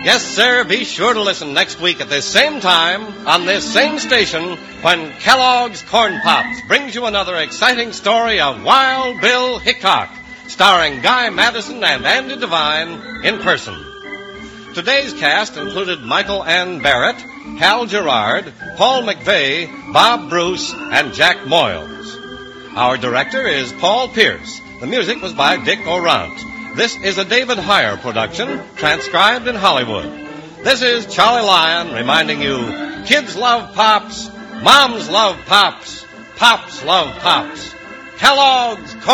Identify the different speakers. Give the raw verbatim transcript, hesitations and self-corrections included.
Speaker 1: Yes, sir, be sure to listen next week at this same time on this same station when Kellogg's Corn Pops brings you another exciting story of Wild Bill Hickok, starring Guy Madison and Andy Devine in person. Today's cast included Michael Ann Barrett, Hal Gerard, Paul McVeigh, Bob Bruce, and Jack Moyles. Our director is Paul Pierce. The music was by Dick Orant. This is a David Heyer production, transcribed in Hollywood. This is Charlie Lyon reminding you, kids love Pops, moms love Pops, Pops love Pops. Kellogg's